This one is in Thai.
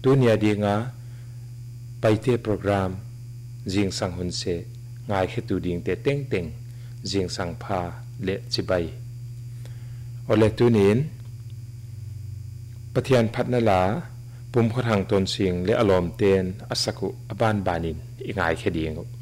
ตุเนียดีงาไปเทโปรแกรมจิงสังหุนเสง่ายแค่ตูดิ่งเตเต็งเต็งจิงสังพาเละจิบายโอเลตุนินปะเทียนพัดนลาปุ่มขทางตนสิงและอารมณ์เตนอัสกุอบานบานินอีง่ายแค่ดีง